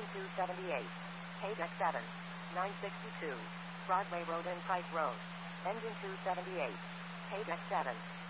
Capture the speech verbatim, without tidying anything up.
two seventy-eight. Paydeck seven. nine sixty-two. Broadway Road and Pike Road. Engine two seventy-eight. Paydeck seven.